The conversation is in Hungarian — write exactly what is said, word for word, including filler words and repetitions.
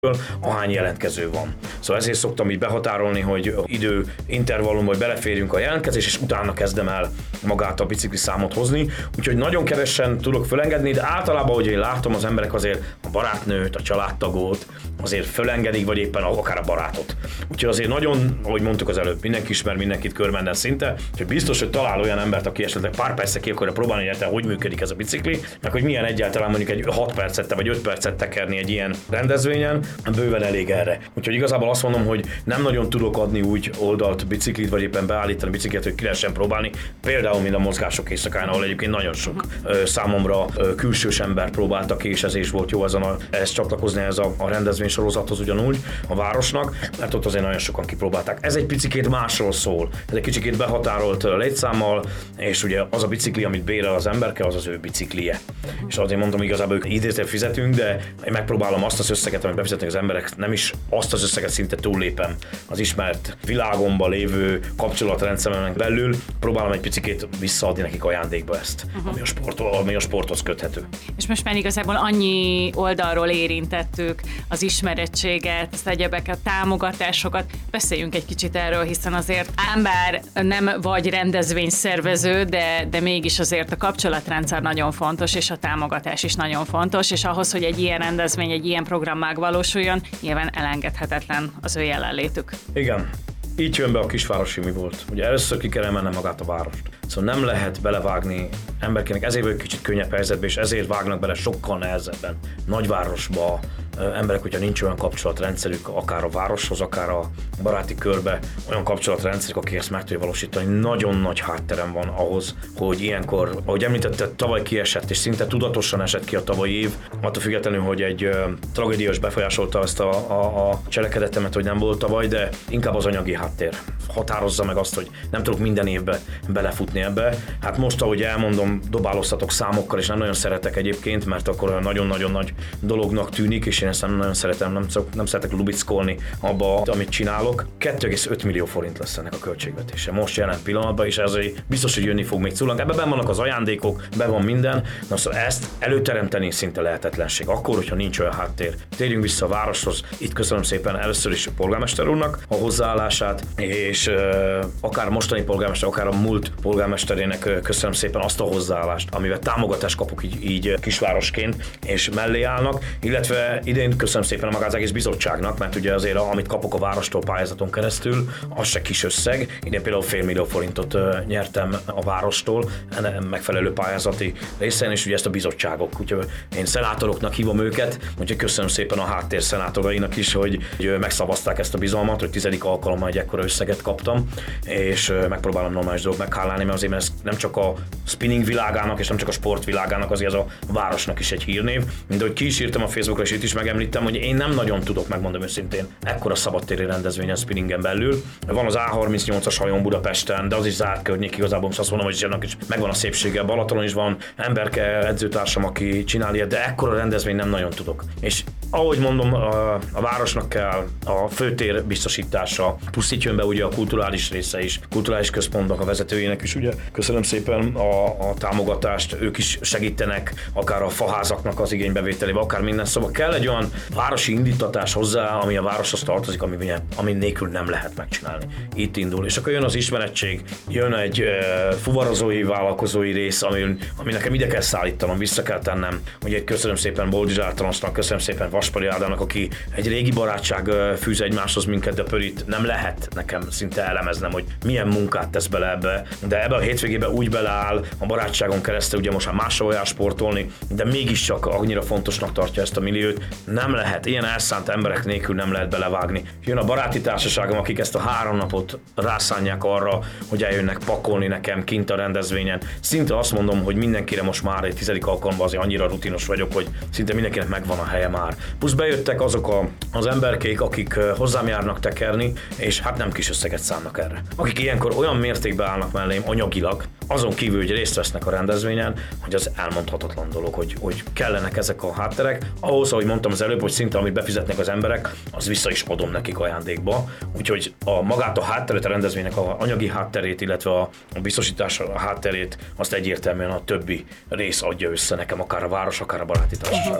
ahány jelentkező van. Szóval ezért szoktam így behatárolni, hogy idő intervallum, vagy beleférjünk a jelentkezés, és utána kezdem el magát a bicikli számot hozni. Úgyhogy nagyon kevesen tudok fölengedni, de általában, hogy én látom, az emberek azért a barátnőt, a családtagot azért fölengedik, vagy éppen akár a barátot. Úgyhogy azért nagyon, ahogy mondtuk az előbb, mindenki ismer mindenkit körmenden szinte, hogy biztos, hogy talál olyan embert, aki esetleg pár percre ki akarja próbálni, hogy egyáltalán hogy működik ez a bicikli, meg hogy milyen egyáltalán mondjuk egy hat percet vagy öt percet tekerni egy ilyen rendezvényen, bőven elég erre. Úgyhogy igazából azt mondom, hogy nem nagyon tudok adni úgy oldalt biciklit, vagy éppen beállítani biciklit, hogy ki lehessen próbálni. Például, mint a mozgások éjszakán, ahol egyébként nagyon sok ö, számomra ö, külsős ember próbálta ki, és ez is volt jó ezen a, ezt csatlakozni ez a, a rendezvény sorozathoz ugyanúgy a városnak, mert ott azért nagyon sokan kipróbálták. Ez egy picikét másról szól. Ez egy kicsikét behatárolt létszámmal, és ugye az a bicikli, amit bérel az emberke, az az ő biciklije. És azért mondom, igazából ők idézően fizetünk, de én megpróbálom azt az összeget, amit befizetnek az emberek, nem is azt az összeget szinte túllépem az ismert világomban lévő kapcsolatrendszeren belül, próbálom egy picikét visszaadni nekik ajándékba ezt, uh-huh. ami, a sport, ami a sporthoz köthető. És most már igazából annyi oldalról érintettük az ismerettséget, az egyebeket, támogatásokat. Beszéljünk egy kicsit erről, hiszen azért ám bár nem vagy rendezvényszervező, de, de mégis azért a kapcsolatrendszer nagyon fontos, és a támogatás is nagyon fontos, és ahhoz, hogy egy ilyen rendezvény, egy ilyen program megvalósuljon, nyilván elengedhetetlen az ő jelenlétük. Igen. Így jön be a kisvárosi mi volt. Ugye először ki kell emelnem magát a várost. Szóval nem lehet belevágni emberkének, ezért vagyok kicsit könnyebb helyzetben, és ezért vágnak bele sokkal nehezebben nagyvárosba emberek, hogyha nincs olyan kapcsolatrendszerük, akár a városhoz, akár a baráti körbe, olyan kapcsolatrendszerük, akik ezt meg tudja valósítani. Nagyon nagy hátterem van ahhoz, hogy ilyenkor, ahogy említetted, tavaly kiesett, és szinte tudatosan esett ki a tavalyi év, attól függetlenül, hogy egy uh, tragédiás befolyásolta ezt a, a, a cselekedetemet, hogy nem volt tavaly, de inkább az anyagi háttér határozza meg azt, hogy nem tudok minden évbe belefutni ebbe. Hát most, ahogy elmondom, dobáloztatok számokkal, és nem nagyon szeretek egyébként, mert akkor nagyon-nagyon nagy dolognak tűnik, és én ezt nem nagyon szeretem, nem, nem szeretek lubickolni abba, amit csinálok. kettő egész öt millió forint lesz ennek a költségvetése. Most jelen pillanatban, és ez biztos, hogy jönni fog még szólunk. Ebben ben vannak az ajándékok, be van minden. Na szóval ezt előteremteni szinte lehetetlenség. Akkor, hogyha nincs olyan háttér. Térjünk vissza a városhoz. Itt köszönöm szépen először is a polgármester úrnak a hozzáállását, és uh, akár a mostani polgármester, akár a múlt polgármesterének uh, köszönöm szépen azt a hozzáállást, amivel támogatást kapok így, így kisvárosként, és mellé állnak, illetve idén köszönöm szépen a maga az egész bizottságnak, mert ugye azért, amit kapok a várostól pályázaton keresztül, az se kis összeg. Idén például fél millió forintot uh, nyertem a várostól, ennek megfelelő pályázati részen, és ugye ezt a bizottságok. Úgyhogy én szenátoroknak hívom őket, úgyhogy köszönöm szépen a háttér szenátorainak is, hogy, hogy megszavazták ezt a bizalmat, hogy tizedik alkalommal egy ekkora összeget kaptam, és uh, megpróbálom normális dolgot meghálálni, mert azért ez nem csak a spinning világának, és nem csak a sport világának, azért ez a városnak is egy hírnév. Mint ahogy ki is írtam a Facebookra, és itt is megemlítem, hogy én nem nagyon tudok, megmondom őszintén, ekkora szabadtéri rendezvényen spinningen belül. Van az á harmincnyolcas hajón Budapesten, de az is zárt környék igazából, most azt mondom, hogy annak is megvan a szépsége. Balatonon is van emberke, edzőtársam, aki csinál ilyet, de ekkora rendezvény nem nagyon tudok. És ahogy mondom, a, a városnak kell a főtér biztosítása, plusz itt jön be ugye a kulturális része is, kulturális központnak a vezetőjének is, ugye köszönöm szépen a, a támogatást, ők is segítenek, akár a faházaknak az igénybevételébe, akár minden, szóval kell egy olyan városi indítatás hozzá, ami a városhoz tartozik, ami, ami nélkül nem lehet megcsinálni. Itt indul, és akkor jön az ismerettség, jön egy uh, fuvarozói, vállalkozói rész, ami, ami nekem ide kell szállítanom, vissza kell tennem. Ugye köszönöm szépen Boldizsár Transznak, köszönöm szépen Vaspari Ádámnak, aki egy régi barátság uh, fűz egymáshoz minket, de pörit nem lehet nekem szinte elemeznem, hogy milyen munkát tesz bele ebbe, de ebbe a hétvégébe úgy beleáll a barátságon keresztül, ugye most már máshol jár sportolni, de mégiscsak annyira fontosnak tartja ezt a milliót. Nem lehet, ilyen elszánt emberek nélkül nem lehet belevágni. Jön a baráti társaságom, akik ezt a három napot rászánják arra, hogy eljönnek pakolni nekem kint a rendezvényen. Szinte azt mondom, hogy mindenkire most már egy tizedik alkalomban azért annyira rutinos vagyok, hogy szinte mindenkinek megvan a helye már. Plusz bejöttek azok a, az emberkék, akik hozzám járnak tekerni, és hát nem kis összeget szánnak erre. Akik ilyenkor olyan mértékben állnak mellém anyagilag, azon kívül, hogy részt vesznek a rendezvényen, hogy az elmondhatatlan dolog, hogy, hogy kellenek ezek a hátterek. Ahhoz, ahogy mondtam az előbb, hogy szinte amit befizetnek az emberek, az vissza is adom nekik ajándékba. Úgyhogy a magát a hátteret, a rendezvénynek a anyagi hátterét, illetve a biztosítás a hátterét, azt egyértelműen a többi rész adja össze nekem, akár a város, akár a baráti társaság.